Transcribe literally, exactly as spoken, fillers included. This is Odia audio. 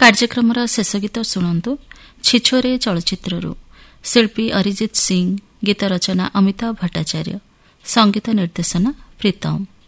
କାର୍ଯ୍ୟକ୍ରମର ଶେଷ ଗୀତ ଶୁଣନ୍ତୁ ଛିଛୋରେ ଚଳଚ୍ଚିତ୍ରରୁ। ଶିଳ୍ପୀ ଅରିଜିତ ସିଂ, ଗୀତ ରଚନା ଅମିତାଭ ଭଟ୍ଟାଚାର୍ଯ୍ୟ, ସଙ୍ଗୀତ ନିର୍ଦ୍ଦେଶନା ପ୍ରୀତମ।